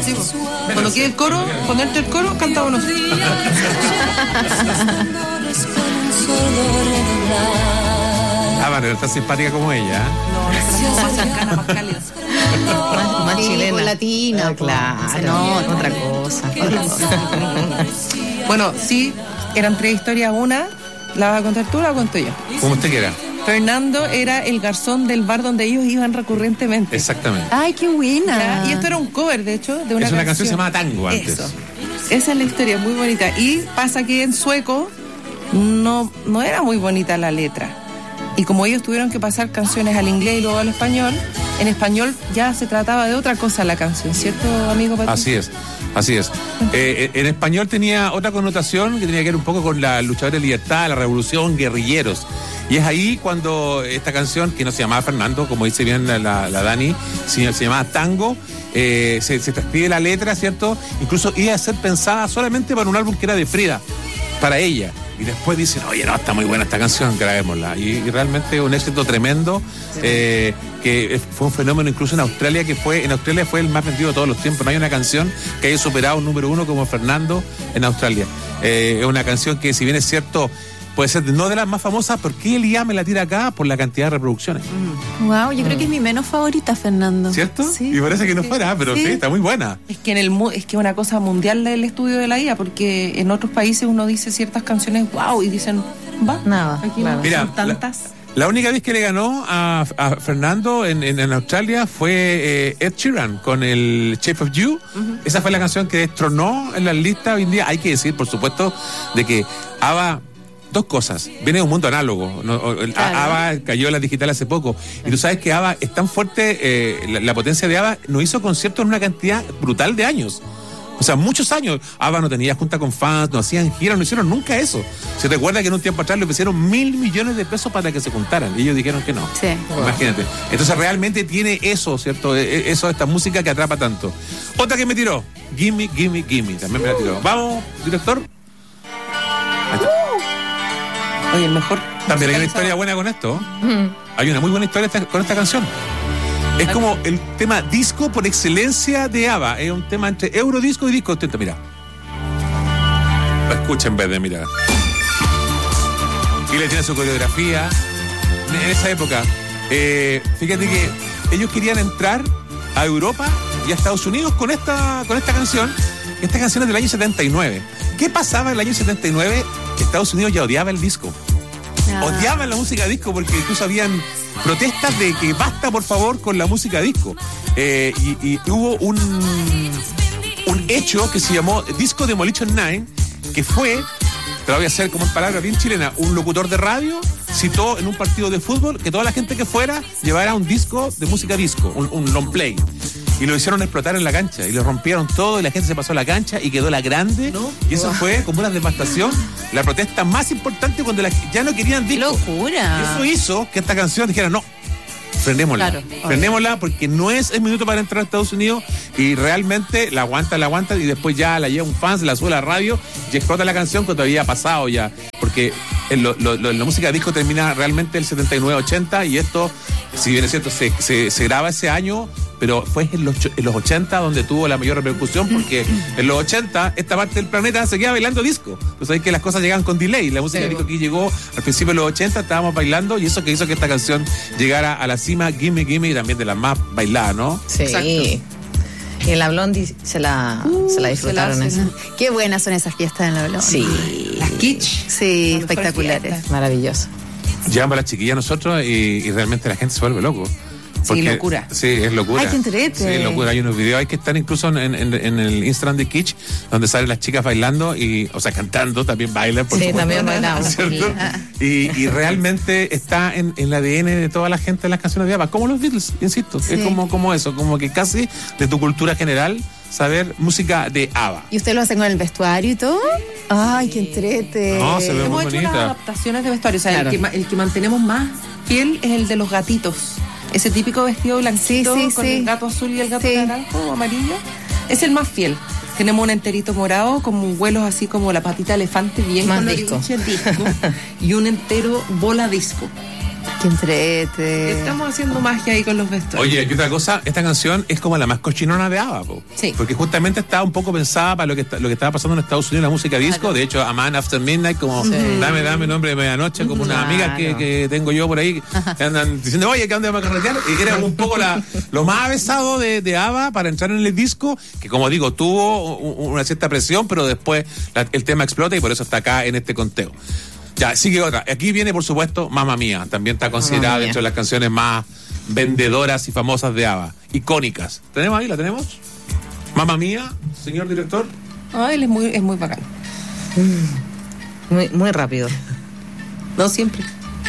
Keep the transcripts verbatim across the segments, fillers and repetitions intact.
Sí, pues. Cuando quede el coro, cuando entre el coro, cantamos nosotros. Ah, María, está simpática como ella. No, no, más cercana, más cálida. Más, más Sí, chilena. latina, Ah, claro, no, otra cosa. Otra cosa. Bueno, sí, eran tres historias. Una, ¿la vas a contar tú o la cuento yo? Como usted quiera. Fernando era el garzón del bar donde ellos iban recurrentemente. Exactamente. Ay, qué buena. ¿Ya? Y esto era un cover, de hecho, de una Es una canción canción llamada Tango antes. Eso. Esa es la historia, muy bonita. Y pasa que en sueco no, no era muy bonita la letra. Y como ellos tuvieron que pasar canciones al inglés y luego al español, en español ya se trataba de otra cosa la canción, ¿cierto, amigo Patricio? Así es, así es. Eh, en español tenía otra connotación que tenía que ver un poco con la luchadora de libertad, la revolución, guerrilleros. Y es ahí cuando esta canción, que no se llamaba Fernando, como dice bien la, la, la Dani, sino se llamaba Tango, eh, se, se transcribe la letra, ¿cierto? Incluso iba a ser pensada solamente para un álbum que era de Frida, para ella. Y después dicen, oye, no, está muy buena esta canción, grabémosla. Y, y realmente un éxito tremendo, eh, que fue un fenómeno incluso en Australia, que fue, en Australia fue el más vendido de todos los tiempos. No hay una canción que haya superado un número uno como Fernando en Australia. Eh, es una canción que, si bien es cierto, puede ser no de las más famosas, ¿por qué el I A me la tira acá? Por la cantidad de reproducciones. Mm. Wow, yo creo que es mi menos favorita, Fernando. ¿Cierto? Sí. Y parece que no Sí. fuera, pero sí. Sí. Está muy buena. Es que en el mu- es que es una cosa mundial del estudio de la I A, porque en otros países uno dice ciertas canciones, wow, y dicen, va, Nada, aquí claro. no Mira, son tantas. La única vez que le ganó a, a Fernando en, en, en Australia fue eh, Ed Sheeran con el Shape of You. Uh-huh. Esa fue la canción que destronó en las listas hoy en día. Hay que decir, por supuesto, de que ABBA... Dos cosas. Viene de un mundo análogo. ¿no? Claro. ABBA cayó en la digital hace poco. Y tú sabes que ABBA es tan fuerte, eh, la, la potencia de ABBA no hizo conciertos en una cantidad brutal de años. O sea, muchos años. ABBA no tenía junta con fans, no hacían giras, no hicieron nunca eso. Se recuerda que en un tiempo atrás le pusieron mil millones de pesos para que se juntaran. Y ellos dijeron que no. Sí. Imagínate. Entonces realmente tiene eso, ¿cierto? Eso, esta música que atrapa tanto. Otra que me tiró. Gimme, gimme, gimme. También me la tiró. Vamos, director. Ahí está. Oye, el mejor. También hay una historia buena con esto. Mm. Hay una muy buena historia esta, con esta canción. Es como el tema disco por excelencia de ABBA. Es un tema entre eurodisco y disco. Intenta, mira. Escucha en vez de mirar. Y le tiene su coreografía. En esa época, eh, fíjate que ellos querían entrar a Europa y a Estados Unidos con esta, con esta canción. Esta canción es del año setenta y nueve. ¿Qué pasaba en el año setenta y nueve? Estados Unidos ya odiaba el disco. Ah. Odiaban la música disco porque incluso habían protestas de que basta, por favor, con la música disco. Eh, y, y hubo un, un hecho que se llamó Disco Demolition nueve, que fue, te lo voy a hacer como en palabras bien chilena, un locutor de radio citó en un partido de fútbol que toda la gente que fuera llevara un disco de música disco, un, un long play. Y lo hicieron explotar en la cancha y lo rompieron todo y la gente se pasó a la cancha y quedó la grande. ¿No? Y eso fue como una devastación, la protesta más importante cuando la, ya no querían disco. ¡Locura! Y eso hizo que esta canción dijera, no, frenémosla. Claro. Frenémosla porque no es el minuto para entrar a Estados Unidos y realmente la aguanta, la aguanta y después ya la lleva un fan, se la sube a la radio y explota la canción cuando había pasado ya. Porque en lo, lo, lo, la música disco termina realmente el setenta y nueve ochenta y esto, si bien es cierto, se, se, se graba ese año, pero fue en los, en los ochenta donde tuvo la mayor repercusión, porque en los ochenta esta parte del planeta seguía bailando disco. Pues sabéis que las cosas llegan con delay. La música sí, disco aquí llegó al principio de los ochenta, estábamos bailando y eso que hizo que esta canción llegara a la cima, Gimme Gimme, y también de las más bailadas, ¿no? Sí. Exacto. Y en la Blondie se la, uh, se la disfrutaron. Se la esa. Qué buenas son esas fiestas en la Blondie. Sí. Las kitsch. Sí, espectaculares. Maravilloso. Llegamos a las chiquillas nosotros y, y realmente la gente se vuelve loco. Porque, sí, locura. Sí, es locura. Ay, qué entrete. Sí, es locura. Hay unos videos hay que están incluso en, en, en el Instagram de Kitsch, donde salen las chicas bailando, y, o sea, cantando, también bailan, por sí, supuesto. también bailamos. Y, y realmente está en, en el A D N de toda la gente en las canciones de ABBA, como los Beatles, insisto. Sí. Es como, como eso, como que casi de tu cultura general saber música de ABBA. ¿Y ustedes lo hacen con el vestuario y todo? Ay, qué entrete. No, se ve Hemos muy hecho bonita. unas adaptaciones de vestuario. O sea, claro. el, que, el que mantenemos más fiel es el de los gatitos. Ese típico vestido blanquito sí, sí, con sí. el gato azul y el gato sí. naranjo o amarillo. Es el más fiel. Tenemos un enterito morado con vuelos así como la patita elefante bien más con disco. disco y un entero bola disco. Qué entrete. Estamos haciendo magia ahí con los vestuarios. Oye, y otra cosa, esta canción es como la más cochinona de ABBA, po. Sí. Porque justamente estaba un poco pensada para lo que está- lo que estaba pasando en Estados Unidos, la música disco. Claro. De hecho, A Man After Midnight, como dame, dame nombre de medianoche, como unas Claro. amigas que, que tengo yo por ahí, que andan diciendo, oye, ¿qué dónde vamos a carretear? Y era un poco la, lo más avesado de, de ABBA para entrar en el disco, que como digo, tuvo u- una cierta presión, pero después la- el tema explota y por eso está acá en este conteo. Ya, sigue otra. Aquí viene, por supuesto, Mamma Mía. También está considerada Mamma Mía. dentro de las canciones más vendedoras y famosas de ABBA. Icónicas. ¿Tenemos ahí? ¿La tenemos? Mamma Mía, señor director. Ah, él es muy, es muy bacán. Muy, muy rápido. No siempre.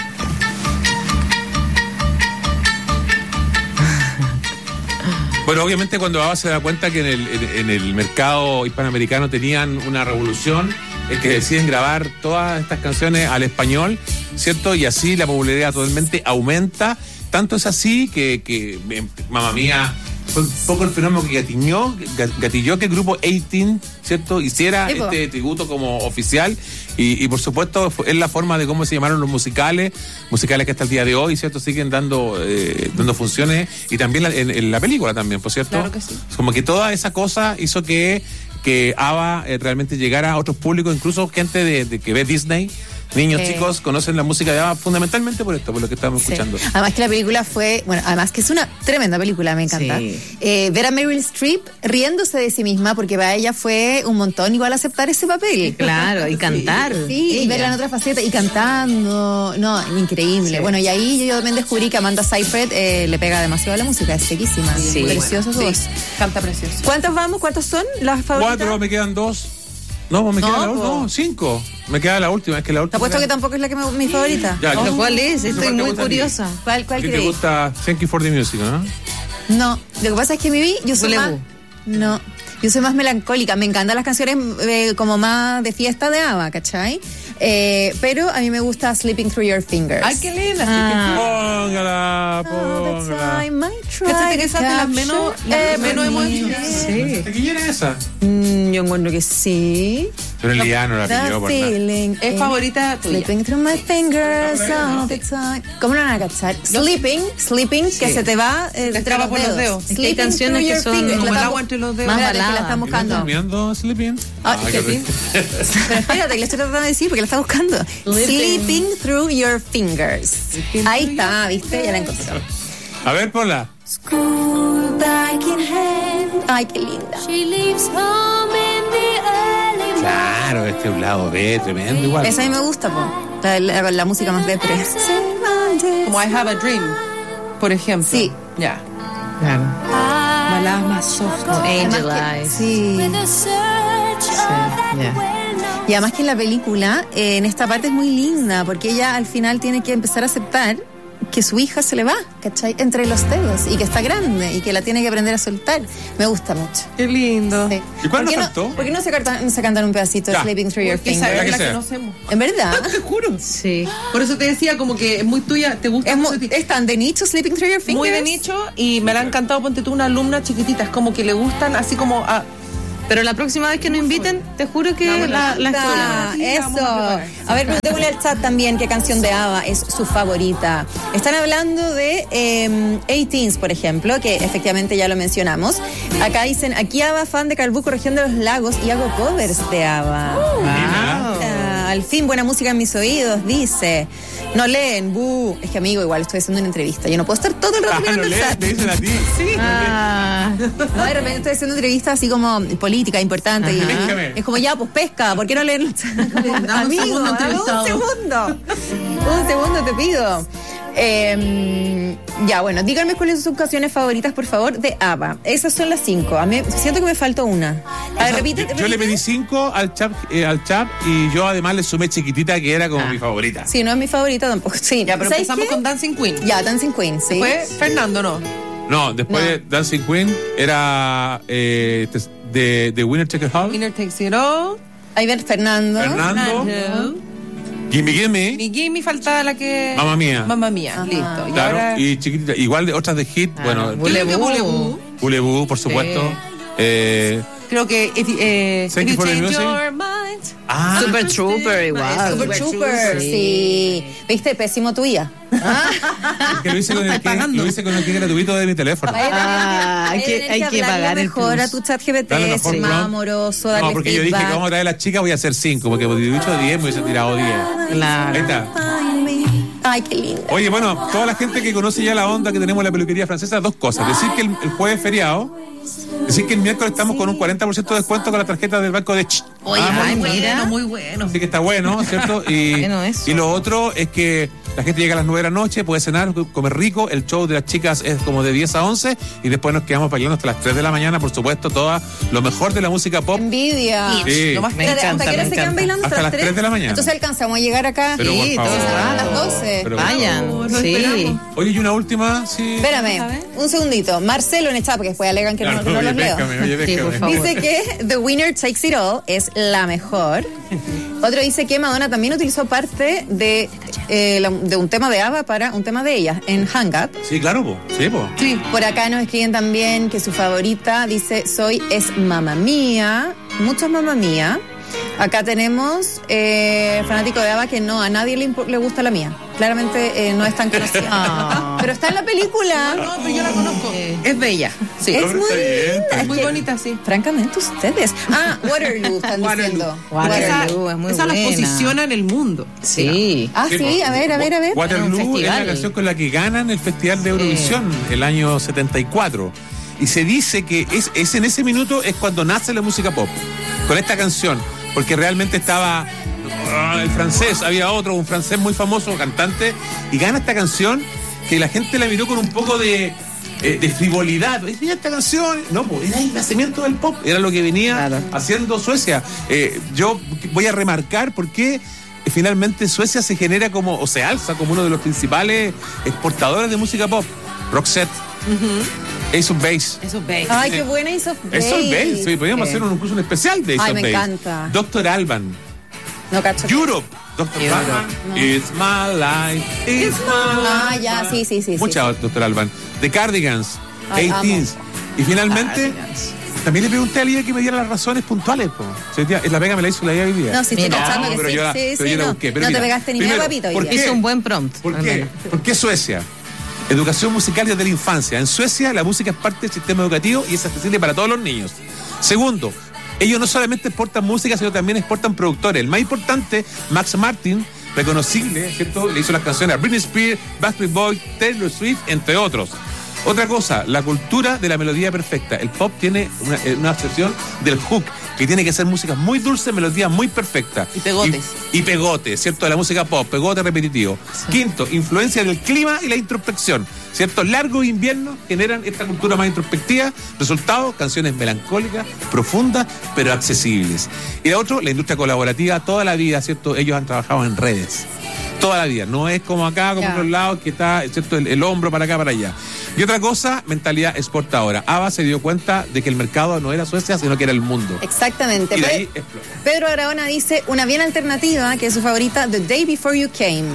Bueno, obviamente cuando ABBA se da cuenta que en el, en, en el mercado hispanoamericano tenían una revolución, es que deciden grabar todas estas canciones al español, ¿cierto? Y así la popularidad totalmente aumenta. Tanto es así que, que eh, Mamma Mía fue un poco el fenómeno que gatilló, gatilló que el grupo dieciocho, ¿cierto? Hiciera Sí, po. este tributo como oficial y, y por supuesto fue- es la forma de cómo se llamaron los musicales, musicales que hasta el día de hoy, ¿cierto? Siguen dando eh, dando funciones y también la- en, en la película también, por cierto. Claro que sí. Como que toda esa cosa hizo que que ABBA eh, realmente llegara a otros públicos, incluso gente de, de que ve Disney. Niños Eh. chicos conocen la música de ABBA fundamentalmente por esto, por lo que estamos Sí. escuchando. Además que la película fue, bueno, además que es una tremenda película, me encanta. Sí. Eh, ver a Meryl Streep riéndose de sí misma, porque para ella fue un montón igual aceptar ese papel. Claro, y cantar. Sí, y Ella. verla en otra faceta y cantando. No, increíble. Sí. Bueno, y ahí yo también descubrí que Amanda Seyfried eh, le pega demasiado a la música, es sequísima. Sí. Preciosa su Sí, voz. canta precioso. ¿Cuántas vamos? ¿Cuántas son las favoritas? Cuatro, me quedan dos. No, pues me No, queda la po. última. No, cinco. Me queda la última, es que la Te última. apuesto que tampoco es la que me, mi favorita. Ya, ¿Pero ya. cuál es? ¿Cuál Estoy te muy gusta a ti? curiosa. ¿Cuál, cuál ¿A ti te creéis? gusta Thank You for the Music, no? No, lo que pasa es que mi vi, yo soy más, Voulez-vous. no, yo soy más melancólica. Me encantan las canciones eh, como más de fiesta de ABBA, ¿cachai? Eh, pero a mí me gusta Sleeping Through Your Fingers. Ay, qué linda. Póngala, All the póngala. time I try Fíjate que to esa es de las menos- capture las que menos hemos every hecho. minute. ¿De quién era esa? Mm, yo encuentro que sí. Pero el día no la The pilló por nada. feeling Es in- favorita tuya. Sleeping through my fingers all the time. ¿Cómo no van a cachar? Sleeping, sleeping, que se te va eh, Te entre escapa los por los dedos. dedos. Es que hay Sleeping canciones through que your son fingers. como La el estamos- agua entre los dedos. Más Espérate, que la balada. están ¿Estás buscando. durmiendo, Sleeping? Ah, qué Sleeping. rico. Pero espérate, que le estoy tratando de decir porque la está buscando. Sleeping through your fingers. Ahí está, ¿viste? Ya la encontré. A ver, ponla. School back in hand, Ay, qué linda. she leaves home in the early Claro, este es un lado B, tremendo igual. Esa a mí me gusta, po. La, la- la música más depre. Como I Have a Dream, por ejemplo. Sí. Ya. Claro. Baladas más soft. Angel Además que- Eyes. Sí. with a search of that ya. well-known Y además que en la película, eh, en esta parte es muy linda, porque ella al final tiene que empezar a aceptar que su hija se le va, ¿cachai? Entre los dedos, y que está grande, y que la tiene que aprender a soltar. Me gusta mucho. Qué lindo. Sí. ¿Y cuál ¿Por qué nos no- faltó? ¿Por qué no se, carta- no se cantan un pedacito de Ya. Sleeping Through Your Porque Fingers? esa que es la sea. que conocemos. En verdad. Te juro. Sí. Por eso te decía, como que es muy tuya, te gusta Es, mucho mu- a ti. es tan de nicho Sleeping Through Your Fingers. Muy de nicho y me la han cantado, ponte tú, una alumna chiquitita. Es como que le gustan así como a... Pero la próxima vez que nos inviten, te juro que Vamos, la, la Ah, Sí, eso. vamos a preparar. A ver, preguntémosle al chat también qué canción de ABBA es su favorita. Están hablando de eh, dieciocho, por ejemplo, que efectivamente ya lo mencionamos. Acá dicen, aquí ABBA, fan de Calbuco, región de los lagos, y hago covers de ABBA. Ah, al fin, buena música en mis oídos, dice. No leen, bu. Es que, amigo, igual estoy haciendo una entrevista. Yo no puedo estar todo el rato Ah, mirando no el lees, chat. te dicen a ti. Sí. Ah, No, de repente estoy haciendo entrevistas así como política, importante. Y Péscame. es como, ya, pues pesca, ¿por qué no leen? un Amigo, segundo, dame entrevistado. un segundo. Un segundo te pido. Eh, ya, bueno, díganme cuáles son sus canciones favoritas, por favor, de ABBA. Esas son las cinco. A mí siento que me faltó una. A ver, repite. Yo, yo le repite. pedí cinco al chap, eh, al chap y yo además le sumé chiquitita que era como Ah. mi favorita. Sí, no es mi favorita tampoco. Sí, Ya, pero ¿sabes empezamos qué? con Dancing Queen. Ya, Dancing Queen, sí. Fue Fernando, ¿no? No, después No. de Dancing Queen era eh, de, de Winner Take It All, Winner Takes It All. Ahí ven Fernando. Fernando, Fernando. Gimme Gimme, Mi Gimme faltaba la que... Mamma Mía. Mamma Mía, Ajá. listo. Y claro, ahora... y chiquitita. Igual de otras de hit, Ah, bueno, Voulez-vous. Creo que Voulez-vous. Voulez-vous, por supuesto. Sí. Eh, Creo que if, eh, Thank if you for the change music. your mind, Ah, Super Trooper igual. Super Trooper, sí. ¿Viste? Pésimo tuya. es que lo hice con el que, pagando. lo hice con el que gratuito de mi teléfono. Ah, hay que- hay que pagar el mejor plus. a tu chat G P Dale T, mejor ser más prompt. amoroso, darle No, porque yo dije feedback. que vamos a traer a las chicas, voy a hacer cinco, porque si hubiera dicho diez, me hubiese tirado diez. Ahí Claro. está. Ay, qué lindo. Oye, bueno, toda la gente que conoce ya la onda que tenemos en la peluquería francesa, dos cosas. Decir que el, el jueves es feriado, decir que el miércoles estamos con un cuarenta por ciento de descuento con la tarjeta del banco de Ch. Oye, Ah, muy ay, bueno, mira. muy bueno. Así que está bueno, ¿cierto? Y, Bueno, eso. y lo otro es que la gente llega a las nueve de la noche, puede cenar, comer rico. El show de las chicas es como de diez a once y después nos quedamos bailando hasta las tres de la mañana, por supuesto, todo lo mejor de la música pop. Envidia. Sí. Lo más Me Espérate, encanta, ¿hasta qué hora me se quedan encanta. bailando? Hasta las tres de la mañana. Entonces alcanzamos a llegar acá. Pero por Sí, favor. todo el a rato. las doce. Pero- Vayan. Lo Sí. esperamos. Oye, y una última, sí. Espérame, un segundito. Marcelo en el chat, porque después alegan que no, Claro, que no oye, los leo. péscame, oye, Sí, por péscame. favor. Dice que The Winner Takes It All es la mejor. Otro dice que Madonna también utilizó parte de, eh, la- de un tema de ABBA para un tema de ella en Hang Up. Sí, claro, po. Sí, po. Sí. Por acá nos escriben también que su favorita, dice, soy es Mamma Mía. Muchos Mamma Mía. Acá tenemos eh, fanático de ABBA que no, a nadie le, impo- le gusta la mía. Claramente eh, no es tan conocida. Ah. Pero está en la película. No, pero yo la conozco. Es bella. Sí. Es Está muy bien, está linda. bien. Es Muy que, bonita, sí. francamente, ustedes. Ah, Waterloo están diciendo. Waterloo. Esa, Waterloo es muy esa la buena. posiciona en el mundo. Sí. Ah, Sí, sí, po. a ver, a ver, a ver. Waterloo Un es festival. la canción con la que ganan el Festival de Eurovisión el año setenta y cuatro. Y se dice que es, es en ese minuto es cuando nace la música pop. Con esta canción. Porque realmente estaba ah, el francés, había otro, un francés muy famoso, cantante, y gana esta canción que la gente la miró con un poco de, eh, de frivolidad. Mira esta canción. No, pues era el nacimiento del pop, era lo que venía Claro. haciendo Suecia. Eh, yo voy a remarcar por qué finalmente Suecia se genera como, o se alza como uno de los principales exportadores de música pop. Roxette, Ace of Base. Eso es bella. Ay, qué buena Ace of Base. Ace of Base, sí, podríamos hacer un, incluso un especial de Ace Ay, of me Base. encanta. Doctor Alban, No cacho. Europe, Doctor Alban, It's My Life, It's My Life. Ah, ya, sí, sí, sí. sí. Muchas, Doctor Alban. The Cardigans, Ay, eighteens. Y finalmente, Cardigans. también le pregunté a Lidia que me diera las razones puntuales. Po. Se decía, la pega me la hizo la Lidia hoy día. No, sí, estoy Mira. cachando No, que pero sí, yo la- sí, pero sí, yo la no. busqué. Pero no mira, te pegaste ni medio primero, papito hoy ¿por día. qué? Hizo un buen prompt. ¿Por al qué? menos. ¿Por qué Suecia? Educación musical desde la infancia. En Suecia la música es parte del sistema educativo y es accesible para todos los niños. Segundo, ellos no solamente exportan música, sino también exportan productores. El más importante, Max Martin, reconocible, ¿cierto? Le hizo las canciones a Britney Spears, Backstreet Boys, Taylor Swift, entre otros. Otra cosa, la cultura de la melodía perfecta. El pop tiene una, eh, una obsesión del hook, que tiene que ser música muy dulce, melodía muy perfecta. Y pegotes. Y, y pegotes, ¿cierto? De la música pop, pegote repetitivo. Quinto, influencia del clima y la introspección, ¿cierto? Largos inviernos generan esta cultura más introspectiva. Resultado, canciones melancólicas, profundas, pero accesibles. Y la otro, la industria colaborativa, toda la vida, ¿cierto? Ellos han trabajado en redes. Toda la vida, no es como acá, como Ya. en los lados, que está, ¿cierto? El, el hombro para acá, para allá. Y otra cosa, mentalidad exportadora. ABBA se dio cuenta de que el mercado no era Suecia, sino que era el mundo. Exactamente. Y de Pe- ahí explota. Pedro Aragona dice una bien alternativa, que es su favorita, The Day Before You Came.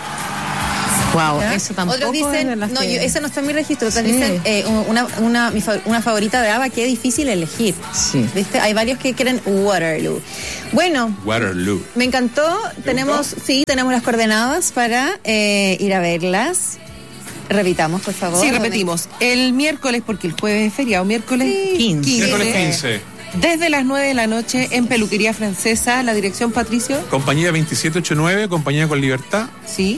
Wow, ¿Ya? eso tampoco Otros es de dicen, las no, que- yo- esa no está en mi registro. Otros Sí. dicen eh, una, una, mi fa- una favorita de ABBA, qué difícil elegir. Sí. ¿Viste? Hay varios que quieren Waterloo. Bueno, Waterloo. me encantó. Tenemos, sí, tenemos las coordenadas para eh, ir a verlas. Repitamos, por favor. Sí, repetimos. El miércoles, porque el jueves es feriado, miércoles quince. Miércoles quince. Desde las nueve de la noche en Peluquería Francesa, la dirección Patricio. Compañía veintisiete ochenta y nueve, compañía con libertad. Sí.